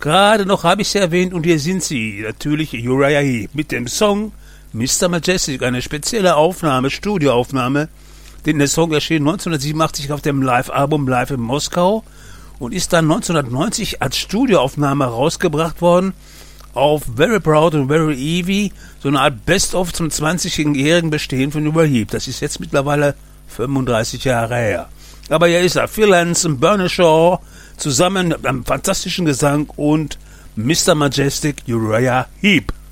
Gerade noch habe ich sie erwähnt und hier sind sie, natürlich Uriah Heep mit dem Song Mr. Majestic, eine spezielle Aufnahme, Studioaufnahme, denn der Song erschien 1987 auf dem Live-Album Live in Moskau und ist dann 1990 als Studioaufnahme rausgebracht worden auf Very Proud and Very Evie, so eine Art Best-of zum 20-jährigen Bestehen von Uriah Heep. Das ist jetzt mittlerweile 35 Jahre her. Aber hier ist er, Phil Anson, Bernard Shaw, zusammen mit einem fantastischen Gesang und Mr. Majestic, Uriah Heep.